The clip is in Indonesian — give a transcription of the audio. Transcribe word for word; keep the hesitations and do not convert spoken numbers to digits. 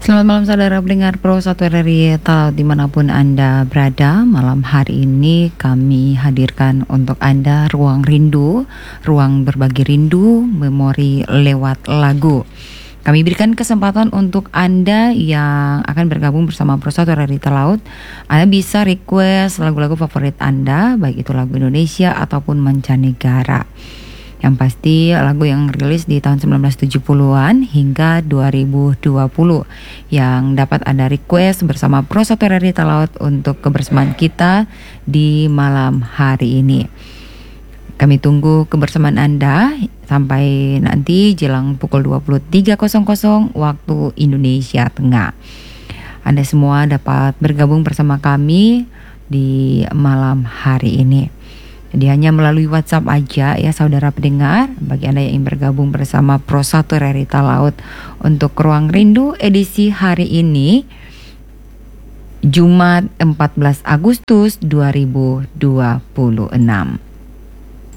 Selamat malam saudara pendengar Pro satu R R I Talaut dimanapun Anda berada. Malam hari ini kami hadirkan untuk Anda Ruang Rindu, ruang berbagi rindu, memori lewat lagu. Kami berikan kesempatan untuk Anda yang akan bergabung bersama Pro satu R R I Talaut. Anda bisa request lagu-lagu favorit Anda, baik itu lagu Indonesia ataupun mancanegara. Yang pasti lagu yang rilis di tahun sembilan belas tujuh puluhan hingga dua ribu dua puluh yang dapat Anda request bersama Pro satu R R I Talaut untuk kebersamaan kita di malam hari ini. Kami tunggu kebersamaan Anda sampai nanti jelang pukul dua puluh tiga waktu Indonesia Tengah. Anda semua dapat bergabung bersama kami di malam hari ini. Jadi hanya melalui WhatsApp aja ya saudara pendengar. Bagi Anda yang ingin bergabung bersama Pro satu R R I Talaut untuk Ruang Rindu edisi hari ini, Jumat empat belas Agustus dua ribu dua puluh enam.